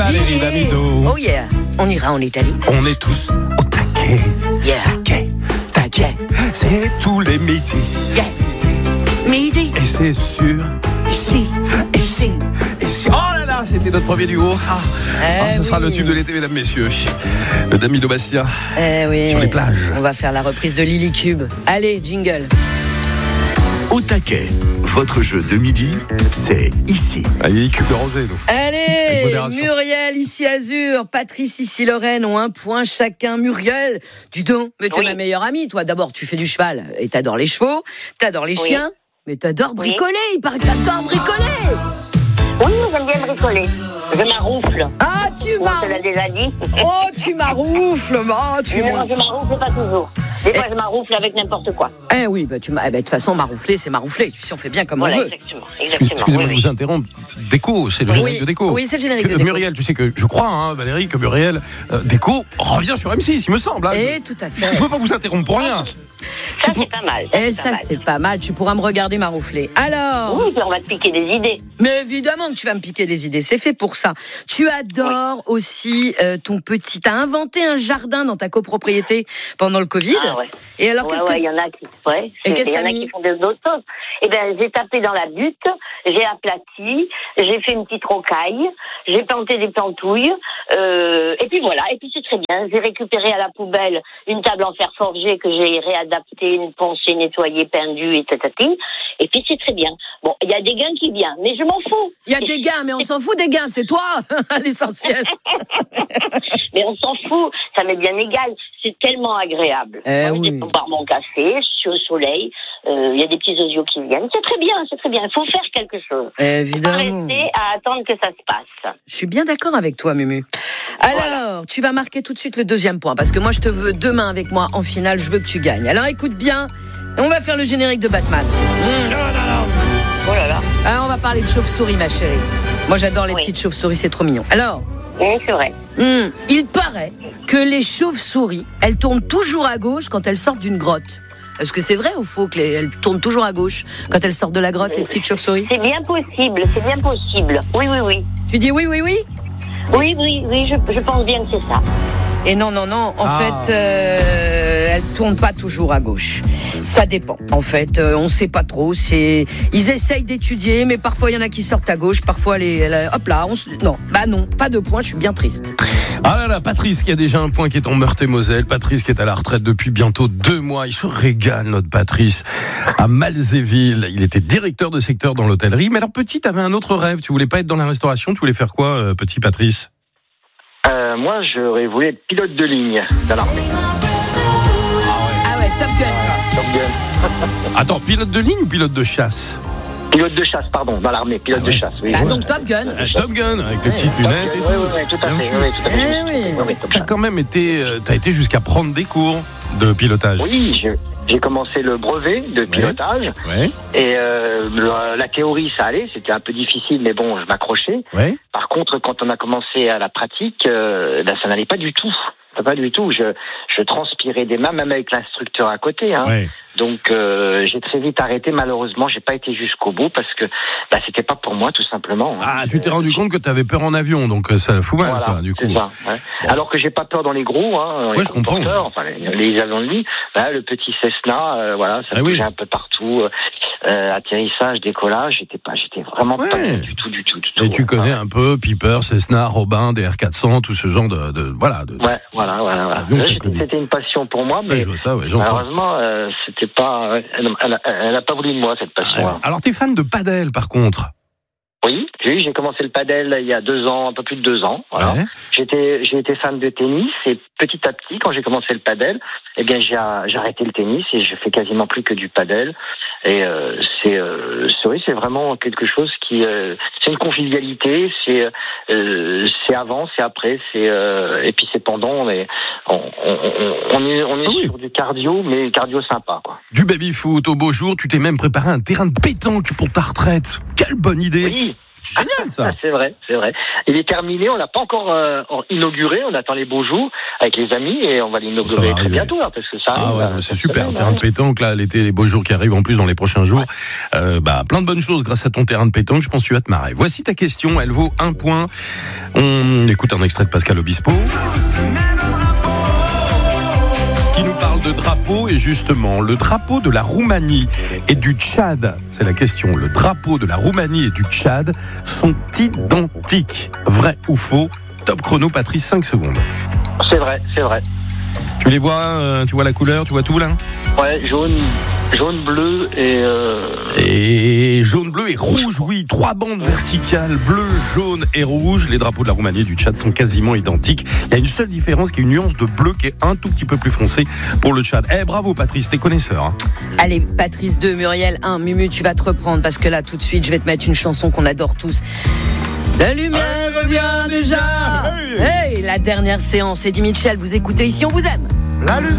Valérie Damido. Oh yeah, on ira en Italie. On est tous au taquet. Yeah. Taquet. C'est tous les midis. Yeah. Midi. Et c'est sûr. Ici. Oh là là, c'était notre premier duo. Ce sera le tube de l'été, mesdames, messieurs. Le Damido Bastien. Oui. Sur les plages. On va faire la reprise de Lily Cube. Allez, jingle. Au taquet, votre jeu de midi, c'est ici. Allez, cube de rosé, nous. Allez, Muriel, ici Azur, Patrice, ici Lorraine, ont un point chacun. Muriel, dis donc, mais t'es ma meilleure amie, toi. D'abord, tu fais du cheval et t'adores les chevaux, t'adores les chiens, mais t'adores bricoler. Il paraît que t'adores bricoler. Oui, j'aime bien bricoler. Je maroufle. Ah, tu m'as... On te l'a déjà dit. Oh, tu maroufles. Oh, tu non, je maroufle pas toujours. Des fois, je maroufle avec n'importe quoi. Oui, de toute façon, maroufler, c'est maroufler. Tu sais, on fait bien comme on veut. Exactement. Excusez-moi de vous interrompre. Déco, c'est le générique de Déco. Oui, c'est le générique de Déco. Muriel, tu sais que je crois, Valérie, que Muriel, Déco revient sur M6, il me semble. Tout à fait. Je ne veux pas vous interrompre pour rien. Ça, c'est pas mal. C'est pas mal. Tu pourras me regarder maroufler. Alors. Oui, on va te piquer des idées. Mais évidemment que tu vas me piquer des idées. C'est fait pour ça. Tu adores aussi ton petit. T'as inventé un jardin dans ta copropriété pendant le Covid. Ah ouais. Et alors, qu'est-ce que. Il y en a qui. Ouais. Et qu'est-ce qu'il y en a qui font d'autres choses. Eh bien, j'ai tapé dans la butte, j'ai aplati, j'ai fait une petite rocaille, j'ai planté des plantouilles, et puis voilà. Et puis c'est très bien. J'ai récupéré à la poubelle une table en fer forgé que j'ai réadaptée, une poncée, nettoyée, peindue, et tatati. Et puis c'est très bien. Bon, il y a des gains qui viennent, mais je m'en fous. Il y a des gains, mais on s'en fout des gains, c'est toi, l'essentiel. Mais on s'en fout, ça m'est bien égal. C'est tellement agréable. Moi, je boire mon café, je suis au soleil, il y a des petits osios qui viennent. C'est très bien. Il faut faire quelque chose. Évidemment. Pas rester à attendre que ça se passe. Je suis bien d'accord avec toi, Mumu. Alors, tu vas marquer tout de suite le deuxième point, parce que moi, je te veux demain avec moi en finale, je veux que tu gagnes. Alors, écoute bien, on va faire le générique de Batman. Oh là là. Alors, on va parler de chauve-souris, ma chérie. Moi, j'adore les petites chauves-souris, c'est trop mignon. Alors, c'est vrai. Il paraît que les chauves-souris, elles tournent toujours à gauche quand elles sortent d'une grotte. Est-ce que c'est vrai ou faux qu'elles tournent toujours à gauche quand elles sortent de la grotte, les petites chauves-souris ? C'est bien possible. Oui. Tu dis oui ? Oui, je pense bien que c'est ça. Et non, en fait, elles tournent pas toujours à gauche. Ça dépend. En fait, on sait pas trop. Ils essayent d'étudier, mais parfois il y en a qui sortent à gauche, parfois hop là, non, pas de point. Je suis bien triste. Ah là là, Patrice qui a déjà un point qui est en Meurthe-et-Moselle. Patrice qui est à la retraite depuis bientôt 2 mois. Il se régale, notre Patrice, à Malzéville. Il était directeur de secteur dans l'hôtellerie. Mais alors, petit, t'avais un autre rêve. Tu voulais pas être dans la restauration. Tu voulais faire quoi, petit Patrice ? Moi, j'aurais voulu être pilote de ligne dans l'armée. Ah ouais, Top Gun. Top Gun. Attends, pilote de ligne ou pilote de chasse ? Pilote de chasse, pardon, dans l'armée, pilote de chasse. Oui, donc Top Gun. Top Gun, avec les petites lunettes et tout. Oui, tout à fait. T'as quand même t'as été jusqu'à prendre des cours de pilotage. Oui, j'ai commencé le brevet de pilotage. Ouais. Et la théorie, ça allait, c'était un peu difficile, mais bon, je m'accrochais. Ouais. Par contre, quand on a commencé à la pratique, ça n'allait pas du tout. Pas du tout. Je transpirais des mains, même avec l'instructeur à côté. Ouais. Donc j'ai très vite arrêté. Malheureusement, j'ai pas été jusqu'au bout parce que c'était pas pour moi, tout simplement. Tu t'es rendu compte que t'avais peur en avion, donc ça fout mal, quoi, du coup. C'est ça, ouais. Bon. Alors que j'ai pas peur dans les gros, les je comprends. Enfin, les avions de ligne, le petit Cessna, ça bougeait un peu partout. Atterrissage, décollage, j'étais vraiment pas du tout. Et tu connais un peu Piper, Cessna, Robin, des R400, tout ce genre de voilà. Voilà. C'était une passion pour moi, mais je vois ça, j'entends. Malheureusement, c'était pas. Elle a pas voulu de moi cette passion. Alors, t'es fan de padel, par contre? Oui, j'ai commencé le padel il y a 2 ans, un peu plus de 2 ans. Voilà. Ouais. J'ai été fan de tennis et petit à petit, quand j'ai commencé le padel, j'ai arrêté le tennis et je fais quasiment plus que du padel. Et c'est vraiment quelque chose qui, c'est une convivialité, c'est avant, c'est après, et puis c'est pendant. On est sur du cardio, mais cardio sympa, quoi. Du baby-foot au beau jour, tu t'es même préparé un terrain de pétanque pour ta retraite. Quelle bonne idée! Oui. C'est génial ça. C'est vrai. Il est terminé, on l'a pas encore inauguré, on attend les beaux jours avec les amis et on va l'inaugurer très bientôt là, parce que ça arrive. C'est super, terrain de pétanque là, l'été, les beaux jours qui arrivent en plus dans les prochains jours. Plein de bonnes choses grâce à ton terrain de pétanque, je pense que tu vas te marrer. Voici ta question, elle vaut 1 point. On écoute un extrait de Pascal Obispo qui nous parle de drapeau, et justement, le drapeau de la Roumanie et du Tchad, c'est la question, le drapeau de la Roumanie et du Tchad sont identiques. Vrai ou faux? Top chrono, Patrice, 5 secondes. C'est vrai. Tu les vois, tu vois la couleur, tu vois tout là? Ouais, jaune, bleu et jaune, bleu et rouge, oui, 3 bandes verticales, bleu, jaune et rouge. Les drapeaux de la Roumanie et du Tchad sont quasiment identiques. Il y a une seule différence, qui est une nuance de bleu qui est un tout petit peu plus foncé pour le Tchad. Bravo Patrice, t'es connaisseur. Hein. Allez, Patrice 2, Muriel 1, Mumu, tu vas te reprendre parce que là, tout de suite, je vais te mettre une chanson qu'on adore tous. La lumière revient déjà. Hey, la dernière séance. Eddie Mitchell, vous écoutez Ici, on vous aime.